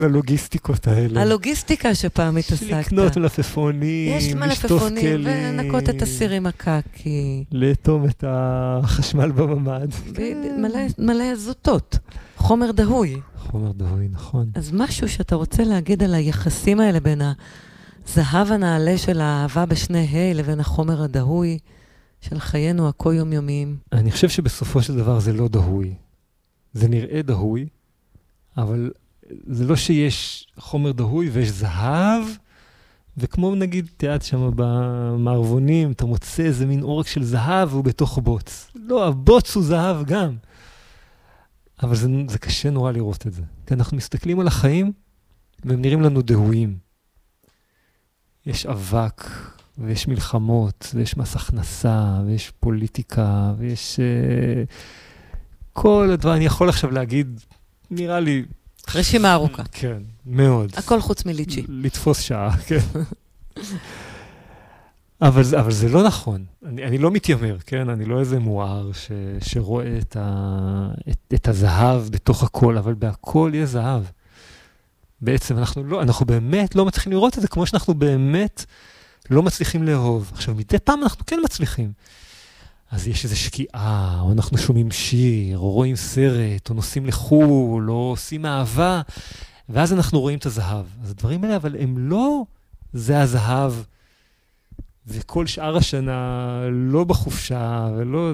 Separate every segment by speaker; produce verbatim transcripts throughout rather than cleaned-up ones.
Speaker 1: הלוגיסטיקות האלה.
Speaker 2: הלוגיסטיקה שפעם התעסקת.
Speaker 1: לקנות מלפפונים,
Speaker 2: יש מלפפונים ולנקות את הסיר עם הקקי.
Speaker 1: לאטום את החשמל בממד.
Speaker 2: מלא זוטות. חומר דהוי.
Speaker 1: חומר דהוי, נכון.
Speaker 2: אז משהו שאתה רוצה להגיד על היחסים האלה בין הזהב הנעלה של האהבה בשני ה' לבין החומר הדהוי של חיינו הכה יומיומיים.
Speaker 1: אני חושב שבסופו של דבר זה לא דהוי. זה נראה דהוי, אבל זה לא שיש חומר דהוי ויש זהב, וכמו נגיד, תיעד שם במערבונים, אתה מוצא איזה מין אורק של זהב והוא בתוך בוץ. לא, הבוץ הוא זהב גם. אבל זה, זה קשה נורא לראות את זה. כי אנחנו מסתכלים על החיים, והם נראים לנו דהויים. יש אבק, ויש מלחמות, ויש מס הכנסה, ויש פוליטיקה, ויש... Uh, כל הדבר, אני יכול עכשיו להגיד, נראה לי...
Speaker 2: רשימה ארוכה.
Speaker 1: כן, מאוד.
Speaker 2: הכל חוץ מליצ'י.
Speaker 1: לתפוס שעה, כן. אבל זה, אבל זה לא נכון. אני, אני לא מתיימר, כן? אני לא איזה מואר ש, שרואה את, ה, את, את הזהב בתוך הכל, אבל בהכל יש זהב. בעצם אנחנו לא, אנחנו באמת לא מצליחים לראות את זה, כמו שאנחנו באמת לא מצליחים לאהוב. עכשיו, מדי פעם אנחנו כן מצליחים. אז יש איזו שקיעה, או אנחנו שומעים שיר, או רואים סרט, או נוסעים לחול, או עושים אהבה, ואז אנחנו רואים את הזהב. אז הדברים האלה, אבל הם לא, זה הזהב, וכל שאר השנה לא בחופשה, ולא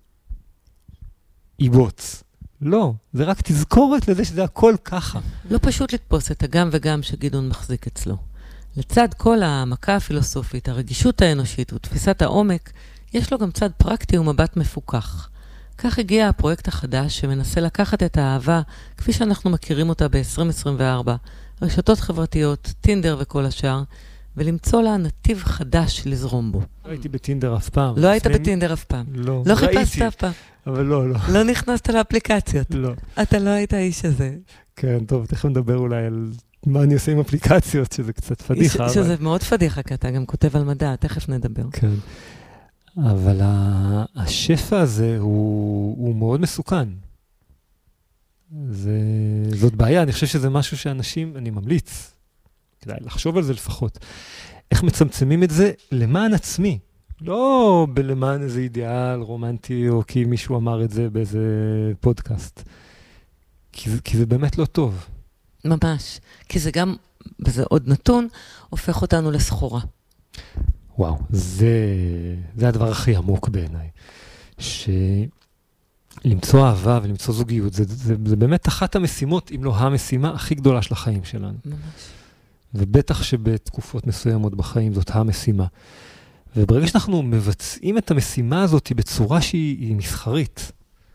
Speaker 1: איבוץ. לא, זה רק תזכורת לזה שזה הכל ככה.
Speaker 2: לא פשוט לתפוס את הגם וגם שגדעון מחזיק אצלו. לצד כל המכה הפילוסופית, הרגישות האנושית ותפיסת העומק, יש לו גם צד פרקטי ומבט מפוקח. כך הגיע הפרויקט החדש שמנסה לקחת את האהבה, כפי שאנחנו מכירים אותה ב-עשרים עשרים וארבע, רשתות חברתיות, טינדר וכל השאר, ולמצוא לה נתיב חדש לזרום בו.
Speaker 1: לא הייתי בטינדר אף פעם.
Speaker 2: לא היית בטינדר אף פעם.
Speaker 1: לא.
Speaker 2: לא חיפשת אף פעם.
Speaker 1: אבל לא, לא.
Speaker 2: לא נכנסת לאפליקציות.
Speaker 1: לא.
Speaker 2: אתה לא היית האיש הזה.
Speaker 1: כן, טוב, תכף נדבר אולי על מה אני עושה עם אפליקציות, שזה קצת פדיחה.
Speaker 2: שזה מאוד פדיחה, כי אתה גם כותב על מדע, תכף נדבר.
Speaker 1: כן. אבל השפע הזה הוא, הוא מאוד מסוכן. זה, זאת בעיה, אני חושב שזה משהו שאנשים, אני ממליץ, כדאי לחשוב על זה לפחות, איך מצמצמים את זה למען עצמי, לא למען איזה אידיאל רומנטי, או כי מישהו אמר את זה באיזה פודקאסט, כי זה, כי זה באמת לא טוב.
Speaker 2: ממש, כי זה גם, וזה עוד נתון, הופך אותנו לסחורה.
Speaker 1: וואו, זה, זה הדבר הכי עמוק בעיניי. שלמצוא אהבה ולמצוא זוגיות, זה, זה, זה באמת אחת המשימות, אם לא המשימה הכי גדולה של החיים שלנו.
Speaker 2: ממש.
Speaker 1: ובטח שבתקופות מסוימות בחיים זאת המשימה. וברגע שאנחנו מבצעים את המשימה הזאת בצורה שהיא מסחרית,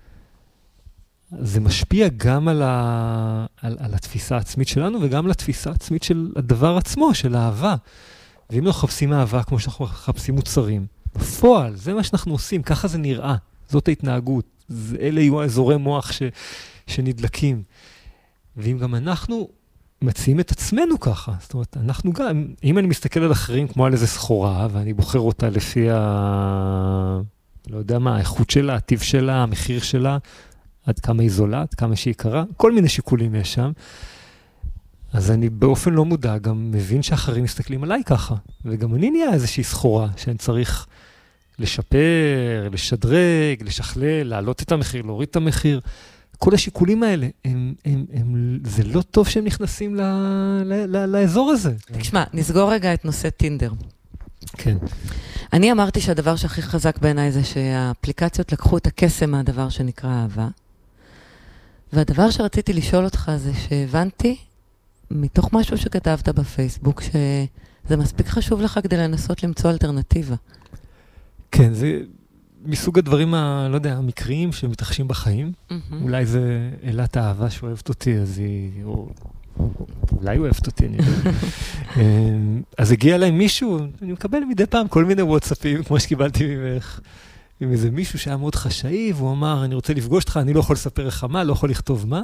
Speaker 1: זה משפיע גם על, ה, על, על התפיסה העצמית שלנו, וגם על התפיסה העצמית של הדבר עצמו, של האהבה. ואם לא מחפשים אהבה כמו שאנחנו מחפשים מוצרים, בפועל, זה מה שאנחנו עושים, ככה זה נראה, זאת ההתנהגות, זה, אלה יהיו האזורי מוח ש, שנדלקים. ואם גם אנחנו מציעים את עצמנו ככה, זאת אומרת, אנחנו גם, אם אני מסתכל על אחרים כמו על איזה סחורה, ואני בוחר אותה לפי ה... לא יודע מה, האיכות שלה, הטיב שלה, המחיר שלה, עד כמה היא זולה, עד כמה שהיא יקרה, כל מיני שיקולים יש שם, אז אני באופן לא מודע גם מבין שאחרים מסתכלים עליי ככה, וגם אני נהיה איזושהי סחורה שאני צריך לשפר, לשדרג, לשכלל, להעלות את המחיר, להוריד את המחיר. כל השיקולים האלה, הם, הם, הם, זה לא טוב שהם נכנסים ל, ל, ל, לאזור הזה.
Speaker 2: תשמע, נסגור רגע את נושא טינדר.
Speaker 1: כן.
Speaker 2: אני אמרתי שהדבר שהכי חזק בעיניי זה שהאפליקציות לקחו את הקסם מהדבר שנקרא אהבה, והדבר שרציתי לשאול אותך זה שהבנתי, מתוך משהו שכתבת בפייסבוק, שזה מספיק חשוב לך כדי לנסות למצוא אלטרנטיבה.
Speaker 1: כן, זה מסוג הדברים, ה, לא יודע, המקריים שמתרחשים בחיים. Mm-hmm. אולי זה אלת האהבה שאוהבת אותי, אז היא... או, אולי הוא אוהבת אותי, אני יודע. אז הגיע אליי מישהו, אני מקבל מדי פעם כל מיני וואטסאפים, כמו שקיבלתי ממך, עם איזה מישהו שהיה מאוד חשאי, והוא אמר, אני רוצה לפגוש אותך, אני לא יכול לספר לך מה, לא יכול לכתוב מה.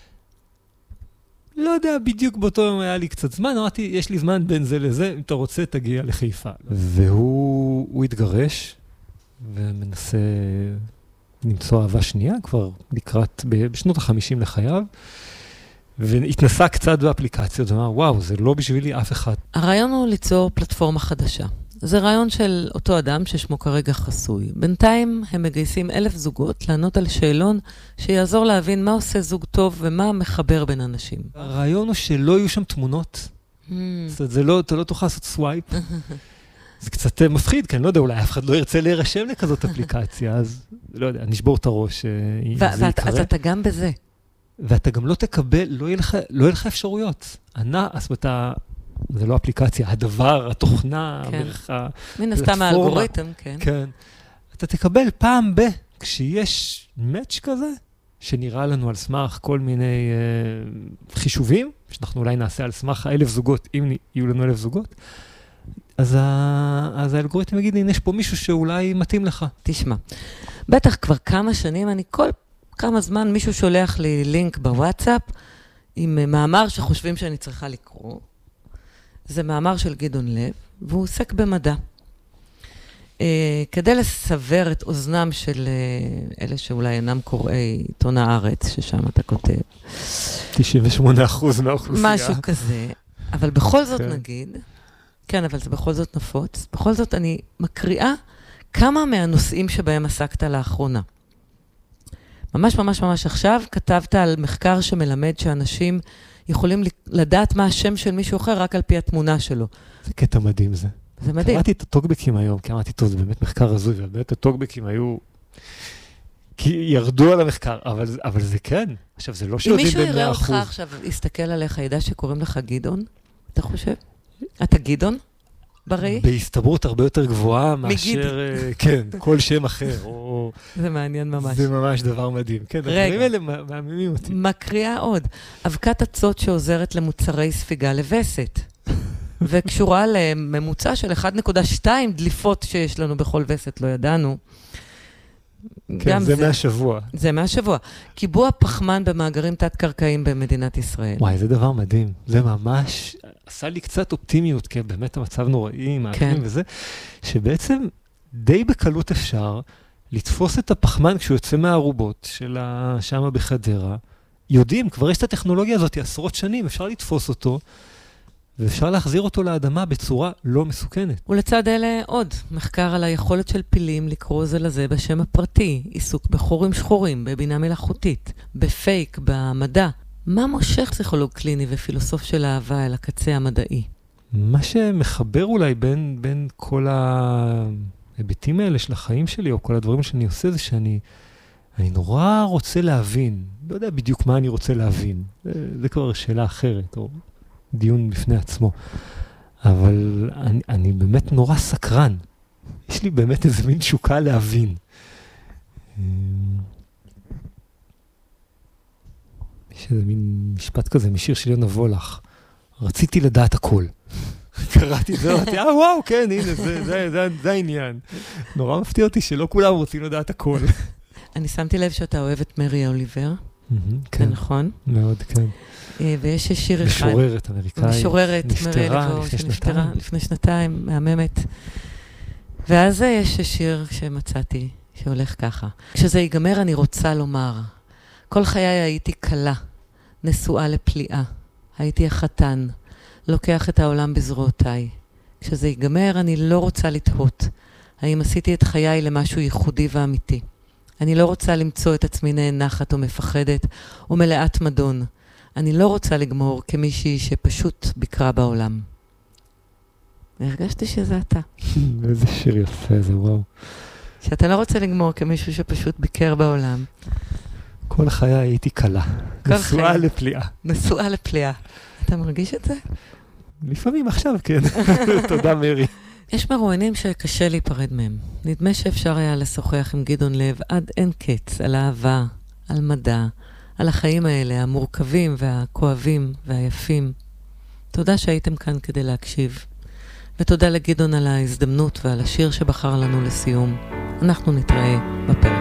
Speaker 1: לא יודע, בדיוק באותו יום היה לי קצת זמן, אמרתי, יש לי זמן בין זה לזה, אם אתה רוצה, תגיע לחיפה. והוא הוא התגרש, ומנסה למצוא אהבה שנייה, כבר לקראת, בשנות החמישים לחייו, והתנסה קצת באפליקציות, ואמר, וואו, זה לא בשבילי אף אחד.
Speaker 2: הרעיון הוא ליצור פלטפורמה חדשה. זה רעיון של אותו אדם ששמו כרגע חסוי. בינתיים הם מגייסים אלף זוגות לענות על שאלון שיעזור להבין מה עושה זוג טוב ומה מחבר בין אנשים.
Speaker 1: הרעיון הוא שלא יהיו שם תמונות. זאת אומרת, זה לא, אתה לא תוכל לעשות סווייפ. זה קצת מפחיד, כי אני לא יודע, אולי אף אחד לא ירצה להירשם לכזאת אפליקציה, אז לא יודע, נשבור את הראש, זה יקרה.
Speaker 2: אז אתה גם בזה.
Speaker 1: ואתה גם לא תקבל, לא יהיה לך, לא יהיה לך אפשרויות. ענה, אז אתה, זה לא אפליקציה, הדבר, התוכנה, בערך הפלטפורמה.
Speaker 2: מן הסתם האלגוריתם, כן.
Speaker 1: כן. אתה תקבל פעם ב, כשיש מאץ' כזה, שנראה לנו על סמך כל מיני uh, חישובים, שאנחנו אולי נעשה על סמך האלף זוגות, אם יהיו לנו אלף זוגות, אז, ה... אז האלגוריתם יגיד, הנה יש פה מישהו שאולי מתאים לך.
Speaker 2: תשמע, בטח כבר כמה שנים, אני כל כמה זמן מישהו שולח לי לינק בוואטסאפ, עם מאמר שחושבים שאני צריכה לקרוא. זה מאמר של גדעון לב, והוא עוסק במדע. אה, כדי לסבר את אוזנם של אה, אלה שאולי אינם קוראי עיתון הארץ, ששם אתה כותב.
Speaker 1: תשעים ושמונה אחוז מהאוכלוסייה.
Speaker 2: משהו כזה. אבל בכל זאת
Speaker 1: כן.
Speaker 2: נגיד, כן, אבל זה בכל זאת נפוץ, בכל זאת אני מקריאה כמה מהנושאים שבהם עסקת לאחרונה. ממש ממש ממש עכשיו כתבת על מחקר שמלמד שאנשים יכולים לדעת מה השם של מישהו אחר רק על פי התמונה שלו.
Speaker 1: זה קטע מדהים זה.
Speaker 2: זה מדהים.
Speaker 1: קראתי את הטוקבקים היום, כי אמרתי, טוב, זה באמת מחקר הזוי, ובאמת הטוקבקים היו, כי ירדו על המחקר, אבל, אבל זה כן. עכשיו, זה לא שיודעים ב-מאה אחוז.
Speaker 2: אם מישהו יראה אותך עכשיו, יסתכל עליך, ידע שקוראים לך גדעון, אתה חושב? אתה גדעון? בריא?
Speaker 1: בהסתברות הרבה יותר גבוהה מאשר, כן, כל שם אחר. או...
Speaker 2: זה מעניין ממש.
Speaker 1: זה ממש דבר מדהים. כן, הדברים האלה מעניינים אותי.
Speaker 2: מקריאה עוד. אבקת עצות שעוזרת למוצרי ספיגה לווסת. וקשורה לממוצע של אחת נקודה שתיים דליפות שיש לנו בכל וסת, לא ידענו.
Speaker 1: כן, זה, זה מהשבוע.
Speaker 2: זה מהשבוע. קיבוע פחמן במאגרים תת-קרקעיים במדינת ישראל.
Speaker 1: וואי, זה דבר מדהים. זה ממש עשה לי קצת אופטימיות, כי באמת המצב נוראי, מעגלים כן. וזה, שבעצם די בקלות אפשר לתפוס את הפחמן כשהוא יוצא מהערובות של שמה בחדרה. יודעים, כבר יש את הטכנולוגיה הזאת עשרות שנים, אפשר לתפוס אותו, ואפשר להחזיר אותו לאדמה בצורה לא מסוכנת.
Speaker 2: ולצד אלה עוד, מחקר על היכולת של פילים לקרוא זה לזה בשם הפרטי, עיסוק בחורים שחורים, בבינה מלאכותית, בפייק, במדע. מה מושך פסיכולוג קליני ופילוסוף של אהבה אל הקצה המדעי?
Speaker 1: מה שמחבר אולי בין, בין כל ההיבטים האלה של החיים שלי, או כל הדברים שאני עושה, זה שאני אני נורא רוצה להבין. לא יודע בדיוק מה אני רוצה להבין. זה, זה כבר שאלה אחרת, או... דיון בפני עצמו. אבל אני, אני באמת נורא סקרן. יש לי באמת איזה מין תשוקה להבין. יש איזה מין משפט כזה, משיר של יונה וולך. רציתי לדעת הכל. קראתי את זה, אמרתי, אה וואו, כן, הנה, זה, זה, זה, זה, זה העניין. נורא מפתיע אותי שלא כולם רוצים לדעת הכל.
Speaker 2: אני שמתי לב שאתה אוהב את מרי אוליבר.
Speaker 1: כן.
Speaker 2: זה נכון?
Speaker 1: מאוד, כן.
Speaker 2: ויש שיר אחד.
Speaker 1: משוררת אמריקאית.
Speaker 2: משוררת,
Speaker 1: נפטרה לפני שנתיים.
Speaker 2: לפני שנתיים, מהממת. ואז יש שיר שמצאתי, שהולך ככה. כשזה ייגמר אני רוצה לומר, כל חיי הייתי קלה, נשואה לפליאה. הייתי החתן, לוקח את העולם בזרועותיי. כשזה ייגמר אני לא רוצה לתהות. האם עשיתי את חיי למשהו ייחודי ואמיתי. אני לא רוצה למצוא את עצמי נאנחת או מפחדת או מלאת מדון. אני לא רוצה לגמור כמישהי שפשוט ביקרה בעולם. והרגשתי שזה אתה.
Speaker 1: איזה שיר יפה זה, וואו.
Speaker 2: שאתה לא רוצה לגמור כמישהו שפשוט ביקר בעולם.
Speaker 1: כל חיי הייתי קלה. נשואה לפליאה.
Speaker 2: נשואה לפליאה. אתה מרגיש את זה?
Speaker 1: לפעמים עכשיו, כן. תודה, מרי.
Speaker 2: יש מרואיינים שקשה להיפרד מהם. נדמה שאפשר היה לשוחח עם גדעון לב עד אין קץ על אהבה, על מדע, על החיים האלה, המורכבים והכואבים והיפים. תודה שהייתם כאן כדי להקשיב. ותודה לגדעון על ההזדמנות ועל השיר שבחר לנו לסיום. אנחנו נתראה בפרק.